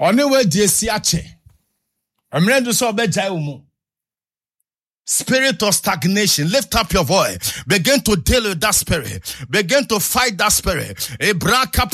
One way die si ache. Amre do so obejai umu. Spirit of stagnation, lift up your voice. Begin to deal with that spirit. Begin to fight that spirit.